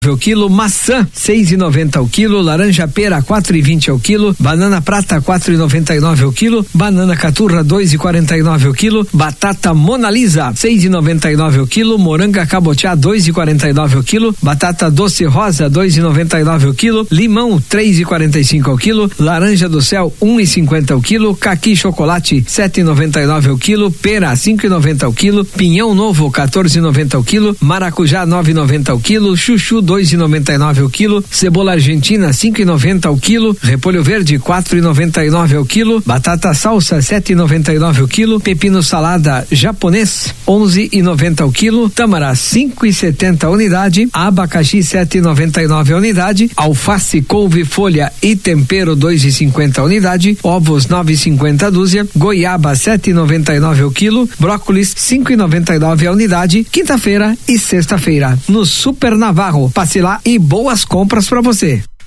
o quilo, maçã 6,90 o quilo, laranja pera 4,20 o quilo, banana prata 4,99 o quilo, banana caturra 2,49 o quilo, batata Mona Lisa 6,99 o quilo, moranga cabotiá 2,49 o quilo, batata doce rosa 2,99 o quilo, limão 3,45 o quilo, laranja do céu 1,50 o quilo, caqui chocolate 7,99 o quilo, pera 5,90 o quilo, pinhão novo 14,90 o quilo, maracujá 9,90 o quilo, chuchu 2,99 o quilo, cebola argentina 5,90 o quilo, repolho verde 4,99 o quilo, batata salsa 7,99 o quilo, pepino salada japonês 11,90 o quilo, tâmara 5,70 a unidade, abacaxi 7,99 a unidade, alface, couve, folha e tempero 2,50 a unidade, ovos 9,50 a dúzia, goiaba 7,99 o quilo, brócolis 5,99 a unidade, quinta-feira e sexta-feira no Super Navarro. Passe lá e boas compras para você.